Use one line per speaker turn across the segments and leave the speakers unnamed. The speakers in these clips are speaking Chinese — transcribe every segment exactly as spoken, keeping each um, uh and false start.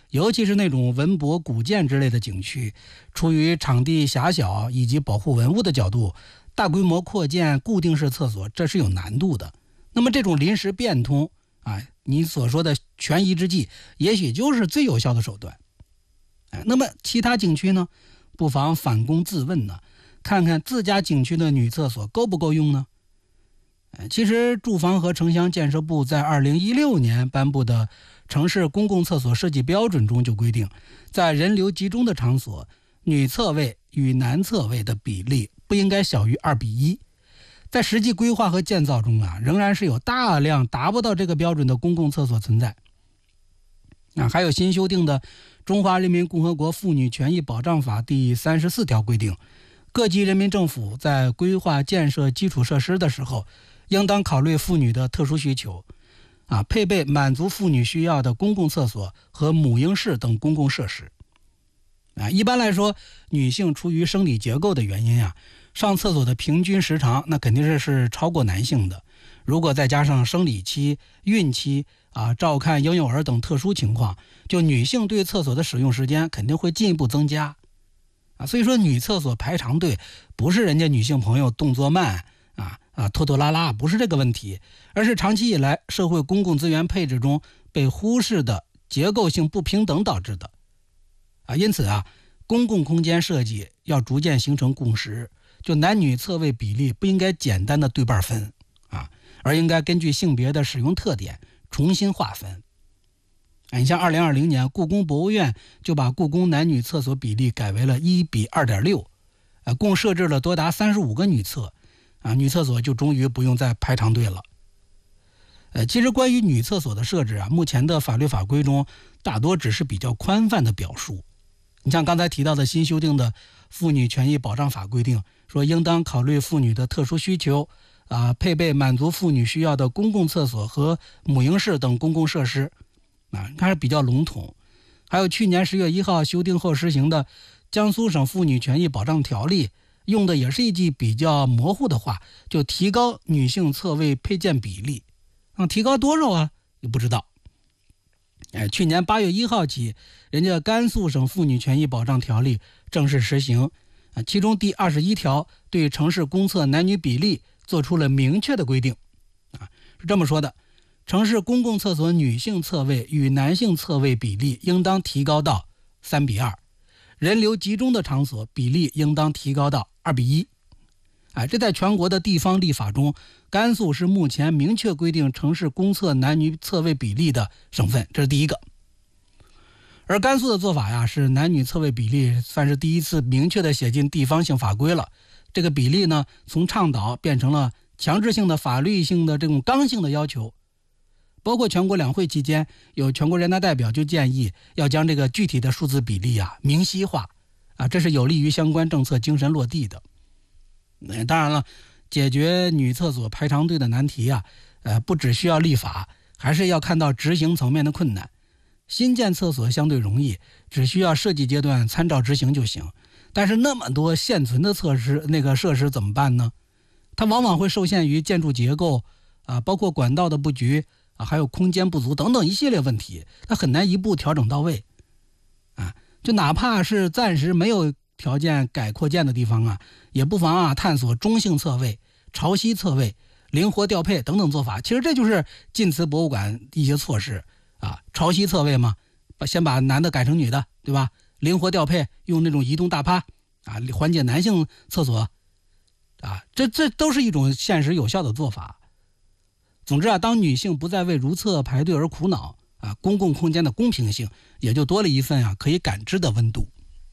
尤其是那种文博古建之类的景区，出于场地狭小以及保护文物的角度，大规模扩建固定式厕所，这是有难度的。那么这种临时变通啊，你所说的权宜之计，也许就是最有效的手段。哎，那么其他景区呢，不妨反躬自问呢，看看自家景区的女厕所够不够用呢？其实住房和城乡建设部在二零一六年颁布的城市公共厕所设计标准中就规定，在人流集中的场所，女厕位与男厕位的比例不应该小于二比一。在实际规划和建造中啊，仍然是有大量达不到这个标准的公共厕所存在。啊，还有新修订的《中华人民共和国妇女权益保障法》第三十四条规定，各级人民政府在规划建设基础设施的时候，应当考虑妇女的特殊需求，啊，配备满足妇女需要的公共厕所和母婴室等公共设施。啊，一般来说，女性出于生理结构的原因啊，上厕所的平均时长那肯定是是超过男性的。如果再加上生理期、孕期啊、照看婴幼儿等特殊情况，就女性对厕所的使用时间肯定会进一步增加。啊，所以说女厕所排长队不是人家女性朋友动作慢啊啊拖拖拉拉，不是这个问题，而是长期以来社会公共资源配置中被忽视的结构性不平等导致的。啊，因此啊，公共空间设计要逐渐形成共识，就男女厕位比例不应该简单的对半分啊，而应该根据性别的使用特点重新划分。你像二零二零年故宫博物院就把故宫男女厕所比例改为了一比二点六，啊，共设置了多达三十五个女厕，啊，女厕所就终于不用再排长队了。呃，其实关于女厕所的设置啊，目前的法律法规中大多只是比较宽泛的表述。你像刚才提到的新修订的《妇女权益保障法》规定，说应当考虑妇女的特殊需求，啊，配备满足妇女需要的公共厕所和母婴室等公共设施，啊，还是比较笼统。还有去年十月一号修订后实行的《江苏省妇女权益保障条例》，用的也是一句比较模糊的话，就提高女性厕位配建比例，啊，提高多少啊？也不知道。哎，去年八月一号起，人家甘肃省妇女权益保障条例正式实行，啊，其中第二十一条对城市公厕男女比例做出了明确的规定，啊，是这么说的：城市公共厕所女性厕位与男性厕位比例应当提高到三比二，人流集中的场所比例应当提高到二比一。哎，这在全国的地方立法中，甘肃是目前明确规定城市公厕男女厕位比例的省份，这是第一个。而甘肃的做法呀，是男女厕位比例算是第一次明确的写进地方性法规了。这个比例呢，从倡导变成了强制性的法律性的这种刚性的要求。包括全国两会期间，有全国人大代表就建议要将这个具体的数字比例啊明晰化，啊，这是有利于相关政策精神落地的。当然了，解决女厕所排长队的难题啊，呃，不只需要立法，还是要看到执行层面的困难。新建厕所相对容易，只需要设计阶段参照执行就行。但是那么多现存的设施，那个设施怎么办呢？它往往会受限于建筑结构啊，包括管道的布局啊，还有空间不足等等一系列问题，它很难一步调整到位啊。就哪怕是暂时没有条件改扩建的地方啊，也不妨啊探索中性侧位、潮汐侧位、灵活调配等等做法。其实这就是晋祠博物馆一些措施啊，潮汐侧位嘛，先把男的改成女的，对吧？灵活调配，用那种移动大趴啊，缓解男性厕所啊，这这都是一种现实有效的做法。总之啊，当女性不再为如厕排队而苦恼啊，公共空间的公平性也就多了一份啊可以感知的温度。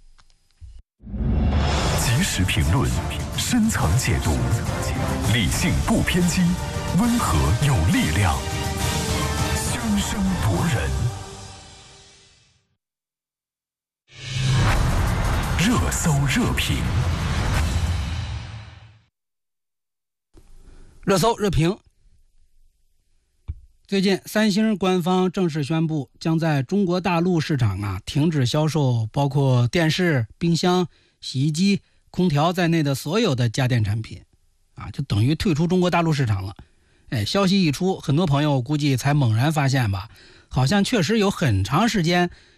及时评论，深层解读，理性不偏激，温和有力量，声声夺人。热搜热评，
热搜热评。最近，三星官方正式宣布，将在中国大陆市场啊停止销售包括电视、冰箱、洗衣机、空调在内的所有的家电产品，啊，就等于退出中国大陆市场了。哎，消息一出，很多朋友估计才猛然发现吧，好像确实有很长时间